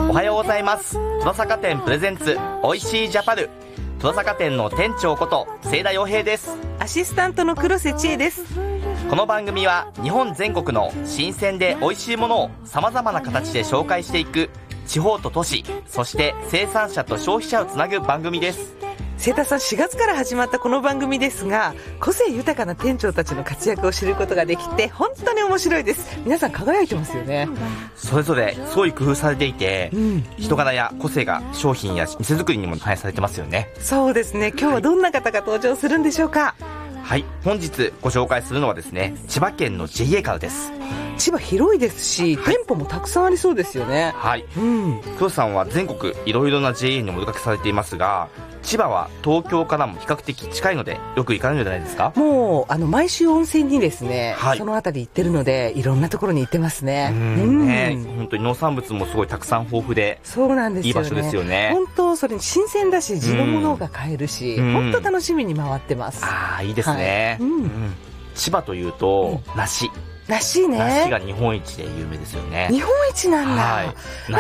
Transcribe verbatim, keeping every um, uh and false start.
おはようございます。戸田坂店プレゼンツおいしいジャパル、戸田坂店の店長こと清田洋平です。 アシスタントの黒瀬千恵です。 この番組は日本全国の新鮮で美味しいものを様々な形で紹介していく、地方と都市、そして生産者と消費者をつなぐ番組です。 清田さん、しがつから始まったこの番組ですが、個性豊かな店長たちの活躍を知ることができて本当に面白いです。皆さん輝いてますよね。 それぞれ創意工夫されていて、うん、人柄や個性が商品や店作りにも反映されてますよね。 そうですね。今日はどんな方が登場するんでしょうか。 はい、本日ご紹介するのはですね、千葉県の ジェイエー からです。 千葉広いですし、はい、店舗もたくさんありそうですよね。 はい、うん、黒瀬さんは全国いろいろな ジェイエー にお出かけされていますが、千葉は東京からも比較的近いのでよく行かれるんじゃないですか。 もうあの毎週温泉にですね、 はい、 そのあたり行ってるのでいろんなところに行ってますね。 うん、ね、本当に農産物もすごいたくさん豊富で、 そうなんですよね、 いい場所ですよね。 本当それ新鮮だし地のものが買えるし、本当楽しみに回ってます。 ああ、いいですね、はい、うん、千葉というと、うん、梨梨ね。 梨が日本一で有名ですよね。 日本一なんだ。 はい、